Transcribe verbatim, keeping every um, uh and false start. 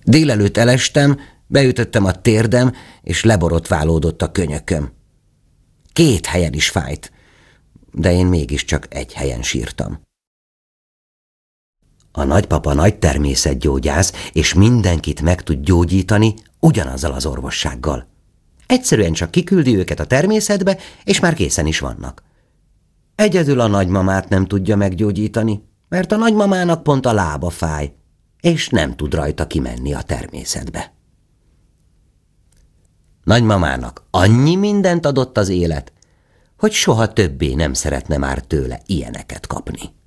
Délelőtt elestem, beütöttem a térdem, és leborotválódott a könyököm. Két helyen is fájt, de én mégiscsak egy helyen sírtam. A nagypapa nagy természetgyógyász, és mindenkit meg tud gyógyítani ugyanazzal az orvossággal. Egyszerűen csak kiküldi őket a természetbe, és már készen is vannak. Egyedül a nagymamát nem tudja meggyógyítani, mert a nagymamának pont a lába fáj, és nem tud rajta kimenni a természetbe. Nagymamának annyi mindent adott az élet, hogy soha többé nem szeretne már tőle ilyeneket kapni.